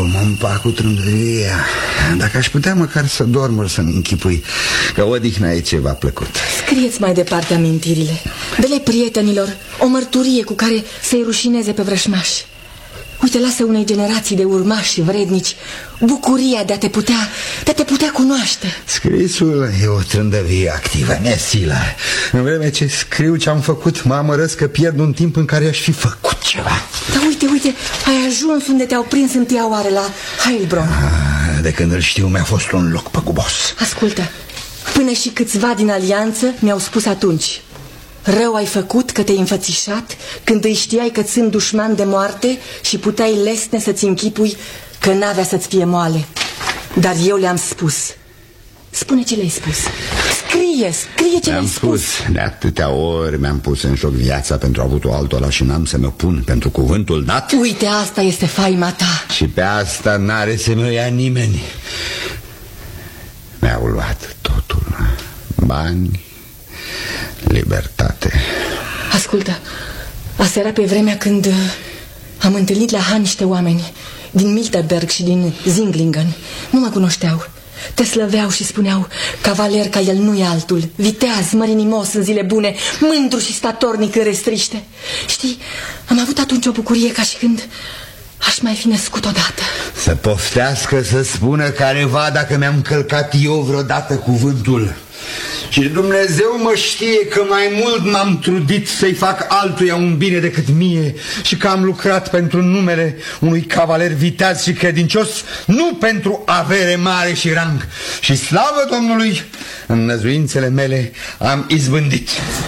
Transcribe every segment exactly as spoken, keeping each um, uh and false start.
mă împac cu trândăvia. Dacă aș putea măcar să dorm, să-mi închipui că odihna e ceva plăcut. Scrieți mai departe amintirile. Dă-le prietenilor o mărturie cu care să-i rușineze pe vrășmași. Uite, lasă unei generații de urmași vrednici bucuria de a te putea, de a te putea cunoaște. Scrisul e o trândăvie activă, nesilă. În vreme ce scriu ce am făcut, mă amărăsc că pierd un timp în care aș fi făcut ceva. Dar uite, uite, ai ajuns unde te-au prins întâia oară, la Heilbronn. Ah, de când îl știu mi-a fost un loc păgubos. Ascultă, până și câțiva din alianță mi-au spus atunci: rău ai făcut că te-ai înfățișat când îi știai că sunt dușman de moarte și puteai lesne să-ți închipui că n-avea să-ți fie moale. Dar eu le-am spus. Spune ce le-ai spus. Scrie, scrie ce le-ai spus. De atâtea ori mi-am pus în joc viața pentru avutul altora și n-am să mă pun pentru cuvântul dat. Uite, asta este faima ta. Și pe asta n-are să mă ia nimeni. Mi-au luat totul. Bani, libertate. Ascultă, asta era pe vremea când am întâlnit la Han niște oameni din Miltenberg și din Zinglingen. Nu mă cunoșteau. Te slăveau și spuneau: cavaler ca el nu e altul, viteaz, mărinimos în zile bune, mândru și statornic în restriște. Știi, am avut atunci o bucurie ca și când aș mai fi născut odată. Să poftească să spună careva dacă mi-am călcat eu vreodată cuvântul. Și Dumnezeu mă știe că mai mult m-am trudit să-i fac altuia un bine decât mie și că am lucrat pentru numele unui cavaler viteaz și credincios, nu pentru avere mare și rang. Și slavă Domnului, în năzuințele mele am izbândit.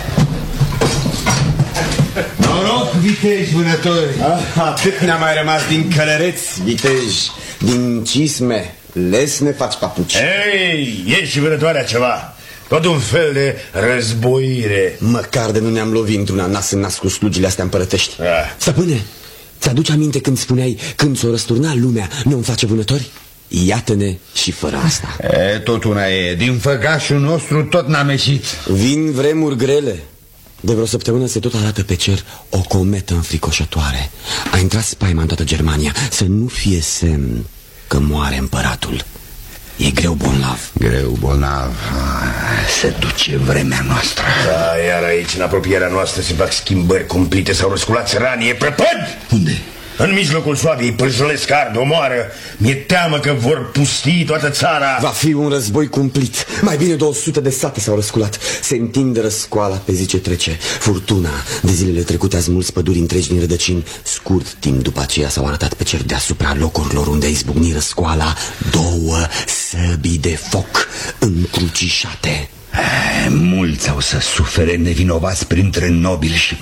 Noroc, viteji vânători! Ah, atât ne-a mai rămas din călăreți, viteji, din cisme, lesne faci papuci. Ei, e și vânătoarea ceva. Tot un fel de războire. Măcar de nu ne-am lovit într-una nas în nas cu slugile astea împărătești. Ah. Stăpâne, ți-aduci aminte când spuneai: când s-o răsturna lumea, nu-mi face vânători? Iată-ne și fără asta. E, tot una e, din făgașul nostru tot n-am ieșit. Vin vremuri grele. De vreo săptămână se tot arată pe cer o cometă înfricoșătoare. A intrat spaima în toată Germania. Să nu fie semn că moare împăratul. E greu bolnav. Greu bolnav. Se duce vremea noastră. Da, iar aici, în apropierea noastră, se fac schimbări cumplite. S-au răsculat țăranii, e prăpăd! Unde? În mijlocul Suabiei pârjolesc, ard, omoară. Mi-e teamă că vor pusti toată țara. Va fi un război cumplit. Mai bine două sute de sate s-au răsculat. Se întinde răscoala pe zi ce trece. Furtuna de zilele trecute a smulți păduri întregi din rădăcini. Scurt timp după aceea s-au arătat pe cer deasupra locurilor unde a izbucnit răscoala două săbii de foc încrucișate. Mulți au să sufere nevinovați printre nobili și